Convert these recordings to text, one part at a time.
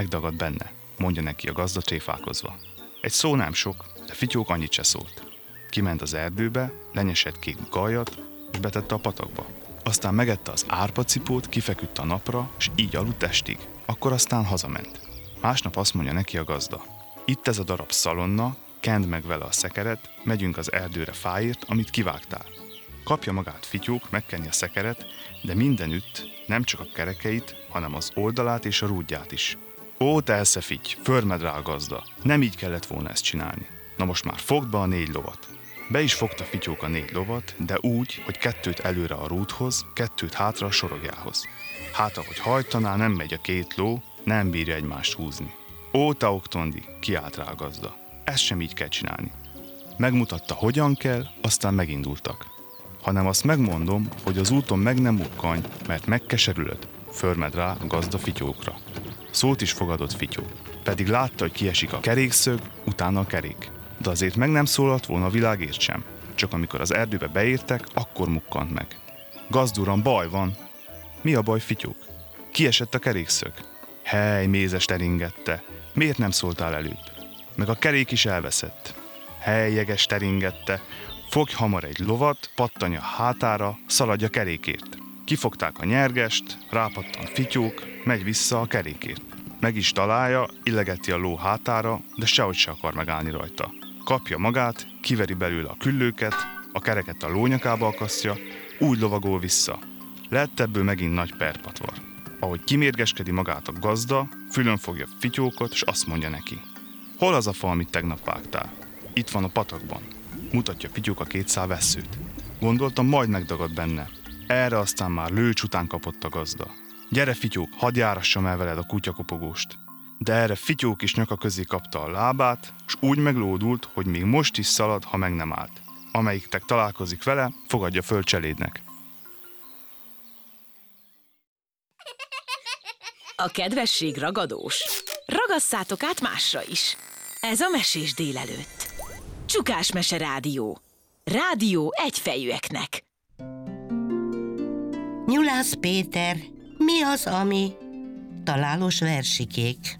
Megdagadt benne, mondja neki a gazda tréfálkozva. Egy szó nem sok, de Fityók annyit se szólt. Kiment az erdőbe, lenyesett két gajat, és betette a patakba. Aztán megette az árpacipót, kifeküdt a napra, és így aludt estig. Akkor aztán hazament. Másnap azt mondja neki a gazda. Itt ez a darab szalonna, kend meg vele a szekeret, megyünk az erdőre fáért, amit kivágtál. Kapja magát Fityók, megkenni a szekeret, de mindenütt, nem csak a kerekeit, hanem az oldalát és a rúdját is. Ó, te eszefitty, förmed rá a gazda, nem így kellett volna ezt csinálni. Na most már fogd be a 4 lovat. Be is fogta Fityók a 4 lovat, de úgy, hogy 2 előre a rúdhoz, 2 hátra a sorogjához. Hát ahogy hajtaná, nem megy a 2 ló, nem bírja egymást húzni. Ó, te oktondi, kiált rá a gazda. Ezt sem így kell csinálni. Megmutatta, hogyan kell, aztán megindultak. Hanem azt megmondom, hogy az úton meg nem bukkanj, mert megkeserülöd, förmed rá a gazda Fityókra. Szót is fogadott Fityó, pedig látta, hogy kiesik a kerékszög, utána a kerék. De azért meg nem szólalt volna a világért sem. Csak amikor az erdőbe beértek, akkor mukkant meg. Gazduram, baj van. Mi a baj, Fityók? Kiesett a kerékszög. Hely, mézes teringette. Miért nem szóltál előbb? Meg a kerék is elveszett. Hely, jeges teringette. Fogj hamar egy lovat, pattanj a hátára, szaladj a kerékért. Kifogták a nyergest, rápattan Fityók, megy vissza a kerékért. Meg is találja, illegeti a ló hátára, de sehogy se akar megállni rajta. Kapja magát, kiveri belőle a küllőket, a kereket a lónyakába akasztja, úgy lovagol vissza. Lett ebből megint nagy perpatvar. Ahogy kimérgeskedi magát a gazda, fülön fogja Fityókot, és azt mondja neki. Hol az a fa, amit tegnap vágtál? Itt van a patakban. Mutatja Fityók a 2 szál vesszőt. Gondoltam, majd megdagad benne. Erre aztán már lőcs után kapott a gazda. Gyere, Fityók, hadd járassam el veled a kutyakopogóst. De erre Fityók is nyaka közé kapta a lábát, s úgy meglódult, hogy még most is szalad, ha meg nem állt. Amelyiktek találkozik vele, fogadja föl cselédnek. A kedvesség ragadós. Ragasszátok át másra is. Ez a Mesés délelőtt. Csukás Mese Rádió. Rádió egyfejűeknek. Nyulász Péter, mi az, ami? Találós versikék.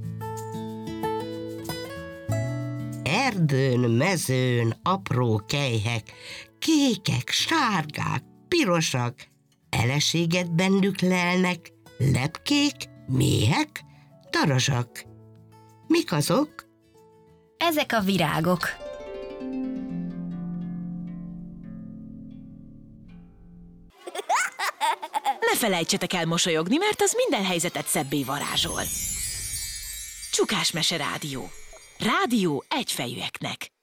Erdőn, mezőn, apró kelyhek, kékek, sárgák, pirosak, eleséget bennük lelnek, lepkék, méhek, darazsak. Mik azok? Ezek a virágok. Ne felejtsetek el mosolyogni, mert az minden helyzetet szebbé varázsol. Csukás Mese Rádió. Rádió egyfejűeknek.